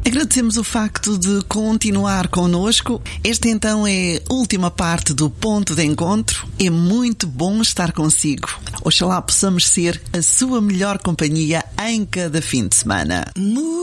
Agradecemos o facto de continuar connosco. Esta então é a última parte do Ponto de Encontro. É muito bom estar consigo. Oxalá possamos ser a sua melhor companhia em cada fim de semana.